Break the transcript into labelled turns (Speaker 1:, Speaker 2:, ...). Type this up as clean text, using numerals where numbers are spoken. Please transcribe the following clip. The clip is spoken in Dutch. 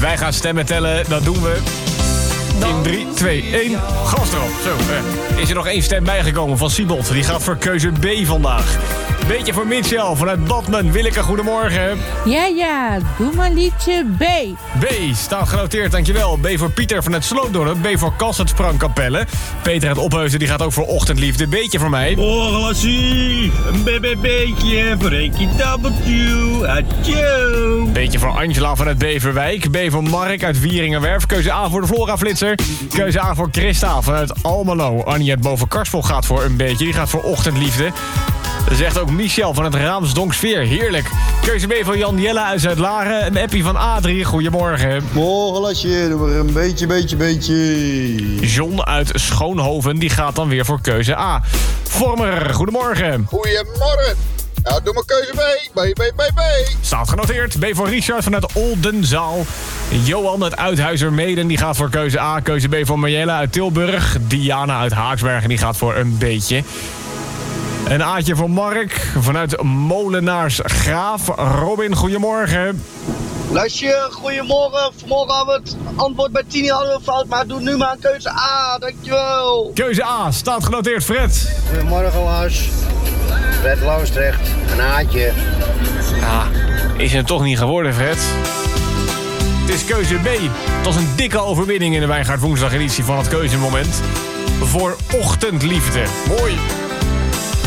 Speaker 1: Wij gaan stemmen tellen, dat doen we in 3, 2, 1. Gas erop. Zo, is er nog 1 stem bijgekomen van Siebold. Die gaat voor keuze B vandaag. Beetje voor Mitchell vanuit Badmen. Willeke, goedemorgen.
Speaker 2: Ja, doe maar liedje B.
Speaker 1: B staat genoteerd, dankjewel. B voor Pieter vanuit Slootdorp. B voor Cas uit Sprangkapelle. Peter uit Opheusden, die gaat ook voor Ochtendliefde. Beetje voor mij.
Speaker 3: Glasie, een beetje voor Reiki W. Adieu.
Speaker 1: Beetje voor Angela vanuit Beverwijk. B voor Mark uit Wieringenwerf. Keuze A voor de Flora-flitser. Keuze A voor Christa vanuit Almelo. Annie uit Boven-Karsel gaat voor een beetje. Die gaat voor Ochtendliefde. Zegt ook Michel van het Raamsdonksveer. Heerlijk. Keuze B van Jan Jelle uit Zuid-Laren. Een appie van Adrie. Goedemorgen.
Speaker 4: Morgen lasje, doe maar een beetje.
Speaker 1: John uit Schoonhoven. Die gaat dan weer voor keuze A. Vormer, goedemorgen.
Speaker 4: Goedemorgen. Nou, doe maar keuze B.
Speaker 1: Staat genoteerd. B voor Richard vanuit Oldenzaal. Johan uit Uithuizermeden. Die gaat voor keuze A. Keuze B voor Marjelle uit Tilburg. Diana uit Haaksbergen. Die gaat voor een beetje. Een A'tje voor Mark vanuit Molenaars Graaf. Robin, goedemorgen.
Speaker 5: Lasje, goedemorgen. Vanmorgen hadden we het antwoord bij Tini hadden we fout, maar doe nu maar een keuze A, dankjewel.
Speaker 1: Keuze A, staat genoteerd, Fred.
Speaker 6: Goedemorgen, Lars. Fred Loostrecht, een A'tje.
Speaker 1: Ja, is het toch niet geworden, Fred? Het is keuze B. Het was een dikke overwinning in de Wijngaard Woensdag editie van het keuzemoment. Voor Ochtendliefde. Mooi.